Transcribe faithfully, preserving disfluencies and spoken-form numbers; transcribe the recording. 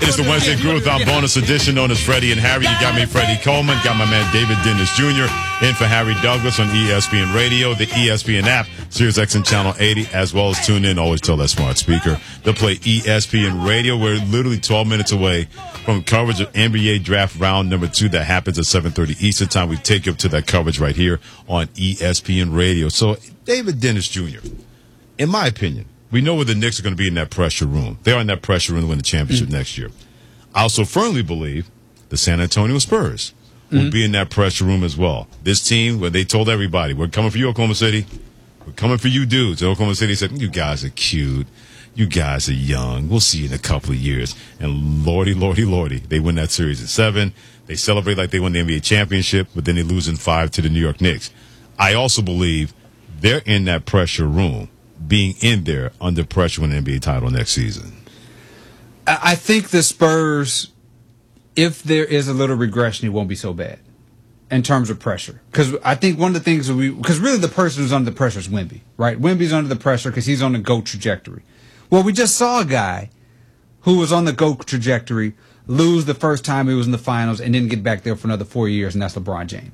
It is the Wednesday Groove Out bonus edition known as Freddie and Harry. You got me, Freddie Coleman. Got my man David Dennis Junior in for Harry Douglas on E S P N Radio, the E S P N app, Sirius X M Channel eighty, as well as tune in. Always tell that smart speaker to play E S P N Radio. We're literally twelve minutes away from coverage of N B A Draft Round Number Two that happens at seven thirty Eastern Time. We take you up to that coverage right here on E S P N Radio. So, David Dennis Junior, in my opinion, we know where the Knicks are going to be in that pressure room. They are in that pressure room to win the championship mm-hmm. next year. I also firmly believe the San Antonio Spurs will mm-hmm. be in that pressure room as well. This team, where they told everybody, we're coming for you, Oklahoma City. We're coming for you dudes. And Oklahoma City said, you guys are cute. You guys are young. We'll see you in a couple of years. And lordy, lordy, lordy, they win that series in seven. They celebrate like they won the N B A championship, but then they lose in five to the New York Knicks. I also believe they're in that pressure room, being in there under pressure when the N B A title next season. I think the Spurs, if there is a little regression, it won't be so bad in terms of pressure. Because I think one of the things that we, because really the person who's under the pressure is Wemby, right? Wemby's under the pressure because he's on the GOAT trajectory. Well, we just saw a guy who was on the GOAT trajectory lose the first time he was in the finals and didn't get back there for another four years, and that's LeBron James.